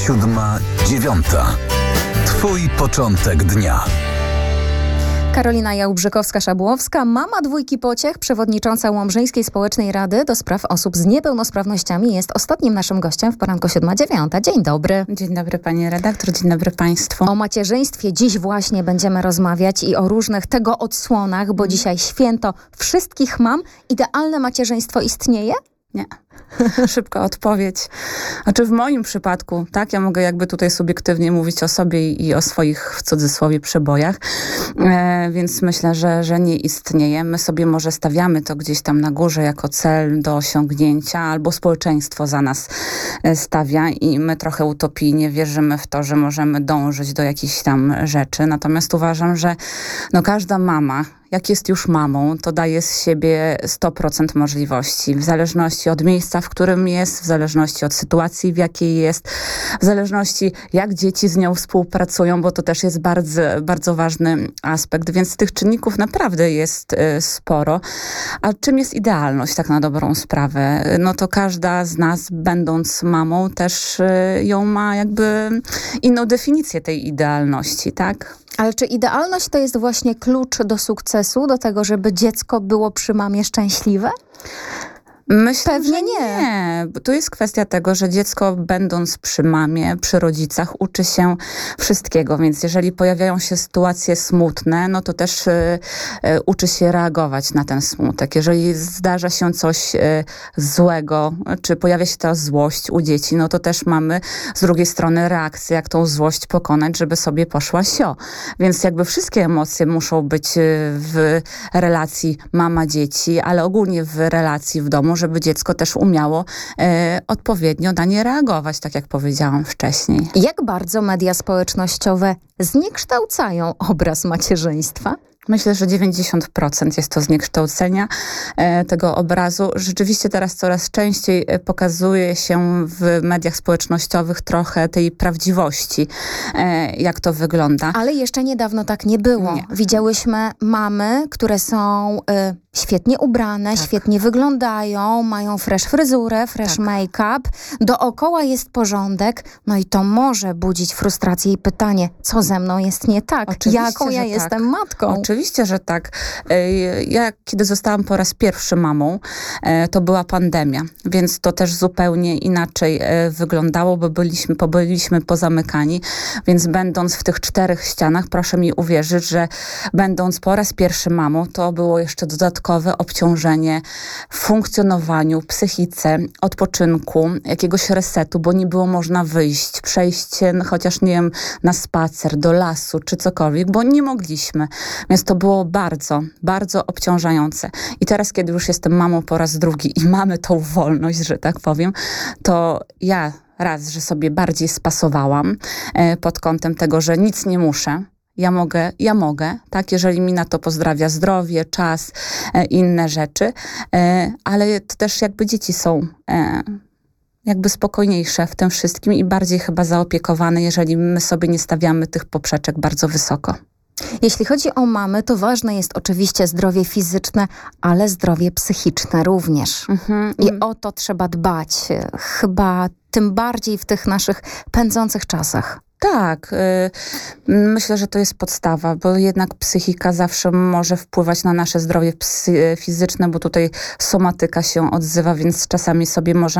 7:09. Twój początek dnia. Karolina Jałbrzykowska-Szabłowska, mama dwójki pociech, przewodnicząca Łomżyńskiej Społecznej Rady do Spraw Osób z Niepełnosprawnościami, jest ostatnim naszym gościem w poranku 7:09. Dzień dobry. Dzień dobry pani redaktor, dzień dobry państwu. O macierzyństwie dziś właśnie będziemy rozmawiać i o różnych tego odsłonach, bo dzisiaj święto wszystkich mam. Idealne macierzyństwo istnieje? Nie. Szybka odpowiedź. Znaczy w moim przypadku, tak, ja mogę jakby tutaj subiektywnie mówić o sobie i o swoich, w cudzysłowie, przebojach, więc myślę, że nie istnieje. My sobie może stawiamy to gdzieś tam na górze jako cel do osiągnięcia, albo społeczeństwo za nas stawia i my trochę utopijnie wierzymy w to, że możemy dążyć do jakichś tam rzeczy. Natomiast uważam, że każda mama, jak jest już mamą, to daje z siebie 100% możliwości. W zależności od miejsca, w którym jest, w zależności od sytuacji, w jakiej jest, w zależności jak dzieci z nią współpracują, bo to też jest bardzo, bardzo ważny aspekt. Więc tych czynników naprawdę jest sporo. A czym jest idealność, tak na dobrą sprawę? No to każda z nas, będąc mamą, też ją ma jakby inną definicję tej idealności, tak? Ale czy idealność to jest właśnie klucz do sukcesu, do tego, żeby dziecko było przy mamie szczęśliwe? Myślę, Pewnie że nie. Bo tu jest kwestia tego, że dziecko, będąc przy mamie, przy rodzicach, uczy się wszystkiego, więc jeżeli pojawiają się sytuacje smutne, no to też uczy się reagować na ten smutek. Jeżeli zdarza się coś złego, czy pojawia się ta złość u dzieci, no to też mamy z drugiej strony reakcję, jak tą złość pokonać, żeby sobie poszła sio. Więc jakby wszystkie emocje muszą być w relacji mama-dzieci, ale ogólnie w relacji w domu, żeby dziecko też umiało odpowiednio na nie reagować, tak jak powiedziałam wcześniej. Jak bardzo media społecznościowe zniekształcają obraz macierzyństwa? Myślę, że 90% jest to zniekształcenia tego obrazu. Rzeczywiście teraz coraz częściej pokazuje się w mediach społecznościowych trochę tej prawdziwości, jak to wygląda. Ale jeszcze niedawno tak nie było. Nie. Widziałyśmy mamy, które są świetnie ubrane, Tak. świetnie wyglądają, mają fresh fryzurę, fresh Tak. make-up, dookoła jest porządek, no i to może budzić frustrację i pytanie, co ze mną jest nie tak? Oczywiście, Jaką ja że jestem tak. matką? Oczywiście, że tak. Ja kiedy zostałam po raz pierwszy mamą, to była pandemia, więc to też zupełnie inaczej wyglądało, bo byliśmy pozamykani, więc będąc w tych 4 ścianach, proszę mi uwierzyć, że będąc po raz pierwszy mamą, to było jeszcze dodatkowe obciążenie w funkcjonowaniu, psychice, odpoczynku, jakiegoś resetu, bo nie było można wyjść, przejść chociaż, nie wiem, na spacer, do lasu, czy cokolwiek, bo nie mogliśmy. Więc to było bardzo, bardzo obciążające. I teraz, kiedy już jestem mamą po raz drugi i mamy tą wolność, że tak powiem, to ja raz, że sobie bardziej spasowałam pod kątem tego, że nic nie muszę. Ja mogę, tak, jeżeli mi na to pozdrawia zdrowie, czas, inne rzeczy, ale to też jakby dzieci są jakby spokojniejsze w tym wszystkim i bardziej chyba zaopiekowane, jeżeli my sobie nie stawiamy tych poprzeczek bardzo wysoko. Jeśli chodzi o mamy, to ważne jest oczywiście zdrowie fizyczne, ale zdrowie psychiczne również. I o to trzeba dbać, chyba tym bardziej w tych naszych pędzących czasach. Tak, myślę, że to jest podstawa, bo jednak psychika zawsze może wpływać na nasze zdrowie fizyczne, bo tutaj somatyka się odzywa, więc czasami sobie możemy